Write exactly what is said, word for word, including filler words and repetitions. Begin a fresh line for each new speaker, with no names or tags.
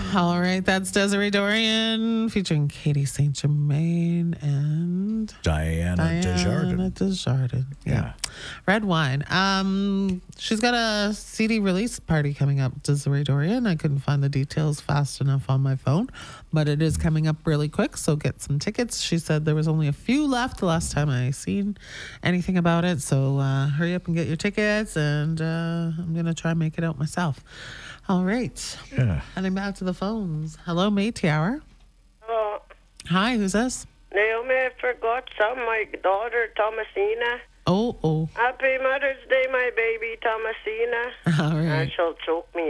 All right, that's Desiree Dorian featuring Katie Saint Germain and
Diana,
Diana
Desjardins.
Desjardins. Yeah.
Yeah.
Red Wine. Um, she's got a C D release party coming up, Desiree Dorian. I couldn't find the details fast enough on my phone, but it is coming up really quick, so get some tickets. She said there was only a few left the last time I seen anything about it, so uh, hurry up and get your tickets, and uh, I'm going to try and make it out myself. All right.
Yeah.
Heading back to the phones. Hello, Matey Hour.
Oh,
Hi, who's this?
Naomi, I forgot some. My daughter, Thomasina.
Oh, oh.
Happy Mother's Day, my baby, Thomasina.
All right.
And she'll choke me